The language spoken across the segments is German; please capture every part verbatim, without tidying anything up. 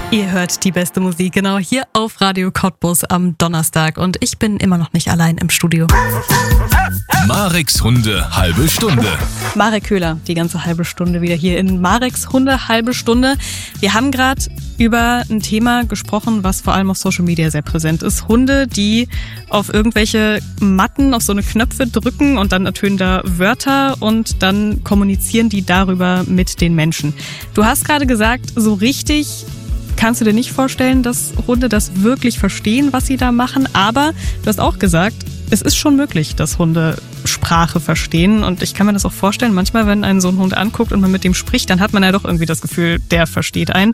Ihr hört die beste Musik, genau hier auf Radio Cottbus am Donnerstag. Und ich bin immer noch nicht allein im Studio. Mareks Hunde halbe Stunde. Marek Köhler, die ganze halbe Stunde wieder hier in Mareks Hunde halbe Stunde. Wir haben gerade über ein Thema gesprochen, was vor allem auf Social Media sehr präsent ist. Hunde, die auf irgendwelche Matten, auf so eine Knöpfe drücken und dann ertönen da Wörter und dann kommunizieren die darüber mit den Menschen. Du hast gerade gesagt, so richtig kannst du dir nicht vorstellen, dass Hunde das wirklich verstehen, was sie da machen. Aber du hast auch gesagt, es ist schon möglich, dass Hunde Sprache verstehen. Und ich kann mir das auch vorstellen, manchmal, wenn einen so ein Hund anguckt und man mit dem spricht, dann hat man ja doch irgendwie das Gefühl, der versteht einen.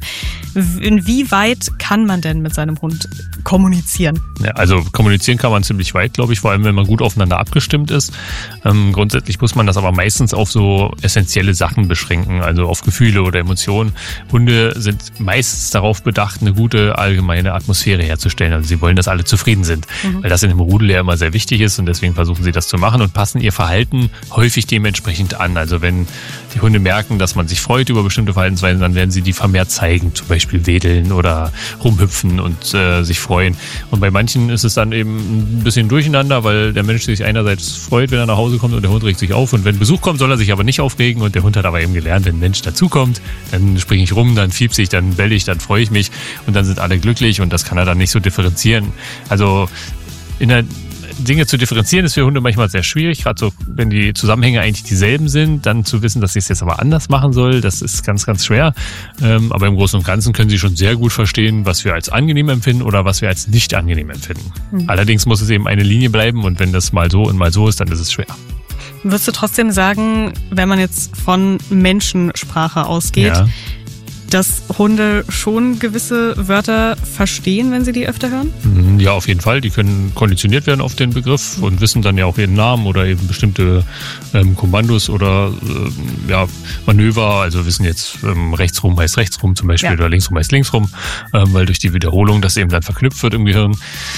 Inwieweit kann man denn mit seinem Hund kommunizieren? Ja, also kommunizieren kann man ziemlich weit, glaube ich, vor allem wenn man gut aufeinander abgestimmt ist. Ähm, grundsätzlich muss man das aber meistens auf so essentielle Sachen beschränken, also auf Gefühle oder Emotionen. Hunde sind meistens darauf bedacht, eine gute allgemeine Atmosphäre herzustellen. Also sie wollen, dass alle zufrieden sind, mhm. weil das in einem Rudel ja immer sehr wichtig ist und deswegen versuchen sie das zu machen und passen ihr Verhalten häufig dementsprechend an. Also wenn die Hunde merken, dass man sich freut über bestimmte Verhaltensweisen, dann werden sie die vermehrt zeigen, zum Beispiel wedeln oder rumhüpfen und äh, sich freuen. Und bei manchen ist es dann eben ein bisschen durcheinander, weil der Mensch sich einerseits freut, wenn er nach Hause kommt und der Hund regt sich auf. Und wenn Besuch kommt, soll er sich aber nicht aufregen. Und der Hund hat aber eben gelernt, wenn ein Mensch dazukommt, dann springe ich rum, dann fiepse ich, dann belle ich, dann freue ich mich und dann sind alle glücklich und das kann er dann nicht so differenzieren. Also in der Dinge zu differenzieren ist für Hunde manchmal sehr schwierig, gerade so, wenn die Zusammenhänge eigentlich dieselben sind, dann zu wissen, dass ich es jetzt aber anders machen soll, das ist ganz, ganz schwer. Ähm, aber im Großen und Ganzen können sie schon sehr gut verstehen, was wir als angenehm empfinden oder was wir als nicht angenehm empfinden. Mhm. Allerdings muss es eben eine Linie bleiben und wenn das mal so und mal so ist, dann ist es schwer. Würdest du trotzdem sagen, wenn man jetzt von Menschensprache ausgeht, ja, dass Hunde schon gewisse Wörter verstehen, wenn sie die öfter hören? Ja, auf jeden Fall. Die können konditioniert werden auf den Begriff und wissen dann ja auch ihren Namen oder eben bestimmte ähm, Kommandos oder ähm, ja, Manöver. Also wissen jetzt, ähm, rechts rum heißt rechts rum zum Beispiel, ja, oder links rum heißt links rum, ähm, weil durch die Wiederholung das eben dann verknüpft wird im Gehirn.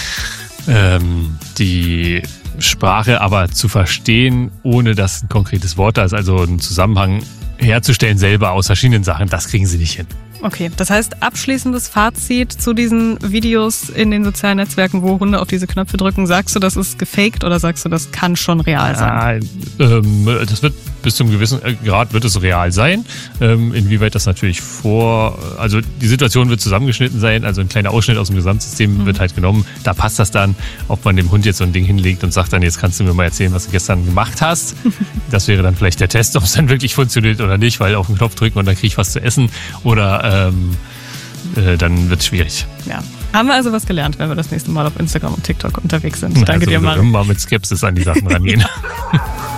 Ähm, die Sprache aber zu verstehen, ohne dass ein konkretes Wort da ist, also ein Zusammenhang herzustellen selber aus verschiedenen Sachen, das kriegen sie nicht hin. Okay, das heißt, abschließendes Fazit zu diesen Videos in den sozialen Netzwerken, wo Hunde auf diese Knöpfe drücken, sagst du, das ist gefaked oder sagst du, das kann schon real sein? Ja, ähm, das wird bis zu einem gewissen Grad wird es real sein. Ähm, inwieweit das natürlich vor, also die Situation wird zusammengeschnitten sein, also ein kleiner Ausschnitt aus dem Gesamtsystem mhm. wird halt genommen. Da passt das dann, ob man dem Hund jetzt so ein Ding hinlegt und sagt dann, jetzt kannst du mir mal erzählen, was du gestern gemacht hast. Das wäre dann vielleicht der Test, ob es dann wirklich funktioniert oder nicht, weil auf den Knopf drücken und dann kriege ich was zu essen oder ähm, äh, dann wird es schwierig. Ja. Haben wir also was gelernt, wenn wir das nächste Mal auf Instagram und TikTok unterwegs sind. Danke also, dir, Marek. Immer mit Skepsis an die Sachen rangehen.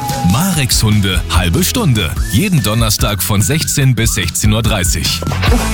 Mareks Hunde halbe Stunde. Jeden Donnerstag von sechzehn bis sechzehn Uhr dreißig.